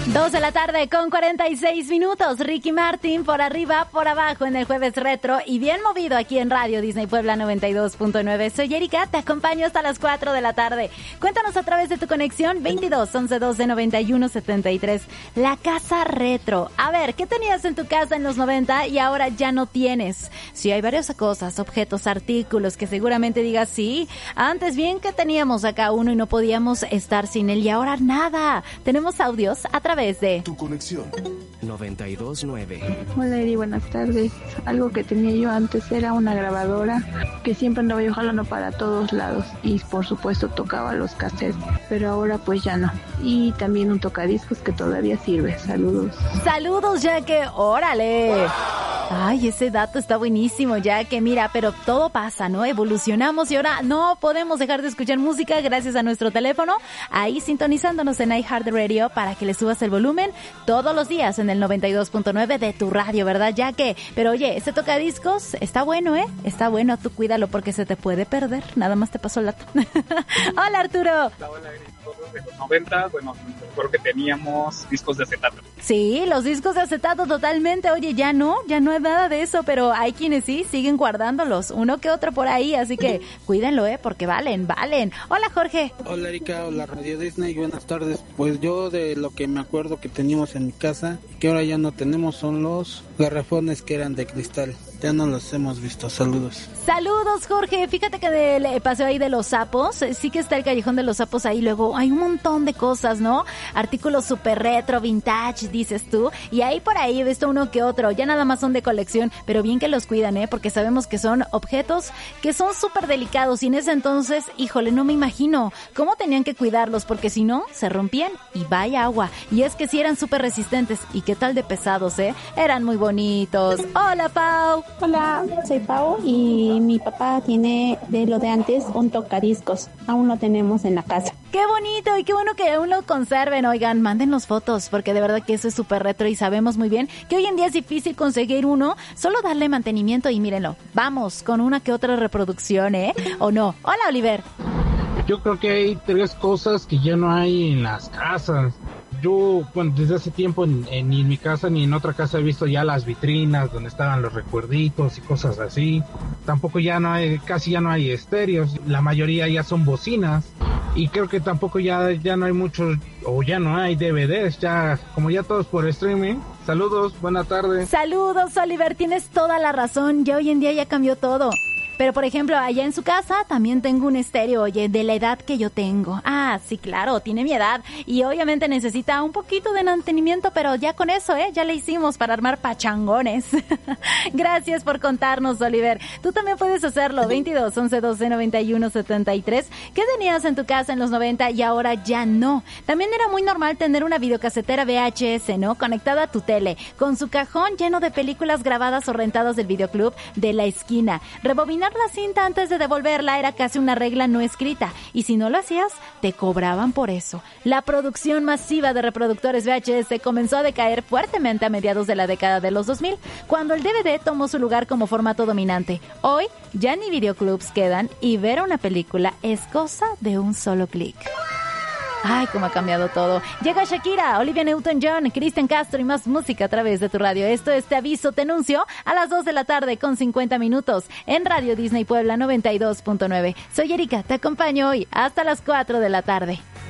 2 de la tarde con 46 minutos. Ricky Martin por arriba, por abajo en el jueves retro y bien movido aquí en Radio Disney Puebla 92.9. Soy Erika, te acompaño hasta las 4 de la tarde. Cuéntanos a través de tu conexión 22 11 12 91 73. La casa retro. A ver, ¿qué tenías en tu casa en los 90 y ahora ya no tienes? Sí, hay varias cosas, objetos, artículos que seguramente digas sí. Antes bien que teníamos acá uno y no podíamos estar sin él y ahora nada. Tenemos audios a través de tu conexión 92.9. Hola Eri, buenas tardes. Algo que tenía yo antes era una grabadora que siempre andaba yo jalando para todos lados y por supuesto tocaba los cassettes, pero ahora pues ya no. Y también un tocadiscos que todavía sirve. Saludos. Saludos, ya que órale. Ay, ese dato está buenísimo, ya que mira, pero todo pasa, ¿no? Evolucionamos y ahora no podemos dejar de escuchar música gracias a nuestro teléfono, ahí sintonizándonos en iHeartRadio para que le subas el volumen todos los días en el 92.9 de tu radio, ¿verdad, ya que? Pero oye, ese tocadiscos está bueno, ¿eh? Está bueno, tú cuídalo porque se te puede perder. Nada más te pasó el dato. Hola, Arturo. Hola, de los 90, bueno, recuerdo que teníamos discos de acetato. Sí, los discos de acetato totalmente. Oye, ya no hay nada de eso, pero hay quienes sí siguen guardándolos, uno que otro por ahí, así que cuídenlo, porque valen. Hola, Jorge. Hola, Erika, hola, Radio Disney, buenas tardes. Pues yo de lo que me acuerdo que teníamos en mi casa, que ahora ya no tenemos, son los garrafones que eran de cristal. Ya no los hemos visto. Saludos. Saludos, Jorge. Fíjate que del paseo ahí de los sapos, sí que está el callejón de los sapos ahí. Luego hay un montón de cosas, ¿no? Artículos super retro, vintage, dices tú. Y ahí por ahí he visto uno que otro. Ya nada más son de colección, pero bien que los cuidan, porque sabemos que son objetos que son súper delicados. Y en ese entonces, híjole, no me imagino cómo tenían que cuidarlos, porque si no, se rompían y vaya agua. Y es que sí eran súper resistentes. ¿Y qué tal de pesados, Eran muy bonitos. Hola, Pau. Hola, soy Pau y mi papá tiene de lo de antes un tocadiscos. Aún lo tenemos en la casa. ¡Qué bonito! Y qué bueno que aún lo conserven. Oigan, mándenos fotos, porque de verdad que eso es súper retro y sabemos muy bien que hoy en día es difícil conseguir uno. Solo darle mantenimiento y mírenlo. Vamos con una que otra reproducción, ¿O no? Hola, Oliver. Yo creo que hay 3 cosas que ya no hay en las casas. Yo, bueno, desde hace tiempo ni en mi casa ni en otra casa he visto ya las vitrinas donde estaban los recuerditos y cosas así. Tampoco casi ya no hay estéreos, la mayoría ya son bocinas. Y creo que tampoco ya no hay muchos, o ya no hay DVDs, como ya todos por streaming. Saludos, buena tarde. Saludos, Oliver, tienes toda la razón, ya hoy en día ya cambió todo. Pero, por ejemplo, allá en su casa también tengo un estéreo, oye, de la edad que yo tengo. Ah, sí, claro, tiene mi edad. Y obviamente necesita un poquito de mantenimiento, pero ya con eso, ya le hicimos para armar pachangones. Gracias por contarnos, Oliver. Tú también puedes hacerlo, 22 11 12 91 73. ¿Qué tenías en tu casa en los 90 y ahora ya no? También era muy normal tener una videocasetera VHS, ¿no? Conectada a tu tele, con su cajón lleno de películas grabadas o rentadas del videoclub de la esquina. Rebobinar la cinta antes de devolverla era casi una regla no escrita, y si no lo hacías, te cobraban por eso. La producción masiva de reproductores VHS comenzó a decaer fuertemente a mediados de la década de los 2000, cuando el DVD tomó su lugar como formato dominante. Hoy, ya ni videoclubs quedan, y ver una película es cosa de un solo clic. Ay, cómo ha cambiado todo. Llega Shakira, Olivia Newton-John, Cristian Castro y más música a través de tu radio. Esto es Te Aviso, Te Anuncio a las 2 de la tarde con 50 minutos en Radio Disney Puebla 92.9. Soy Erika, te acompaño hoy hasta las 4 de la tarde.